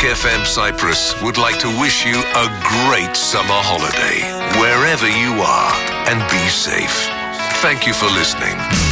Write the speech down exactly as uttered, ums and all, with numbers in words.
F M Cyprus would like to wish you a great summer holiday, wherever you are, and be safe. Thank you for listening.